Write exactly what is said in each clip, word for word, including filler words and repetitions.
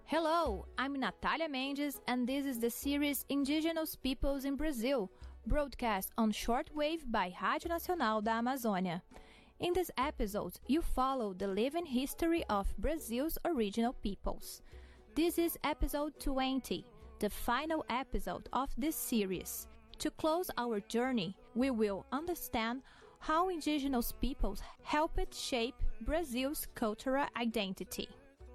Hello, I'm Natalia Mendes, and this is the series Indigenous Peoples in Brazil, broadcast on shortwave by Rádio Nacional da Amazônia. In this episode, you follow the living history of Brazil's original peoples. This is episode twenty, the final episode of this series. To close our journey, we will understand how indigenous peoples helped shape Brazil's cultural identity.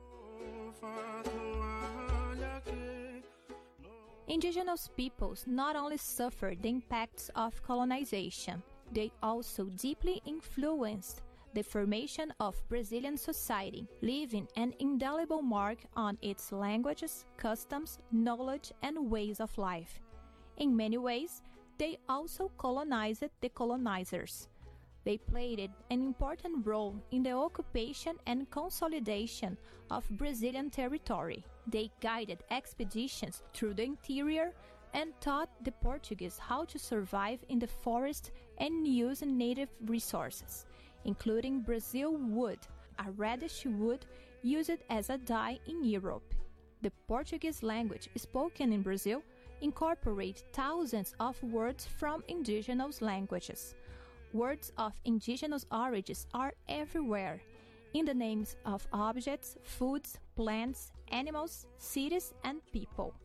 Indigenous peoples not only suffered the impacts of colonization, they also deeply influenced the formation of Brazilian society, leaving an indelible mark on its languages, customs, knowledge, and ways of life. In many ways, they also colonized the colonizers. They played an important role in the occupation and consolidation of Brazilian territory. They guided expeditions through the interior and taught the Portuguese how to survive in the forest and use native resources, including Brazil wood, a reddish wood used as a dye in Europe. The Portuguese language spoken in Brazil incorporates thousands of words from indigenous languages. Words of indigenous origins are everywhere, in the names of objects, foods, plants, animals, cities, and people.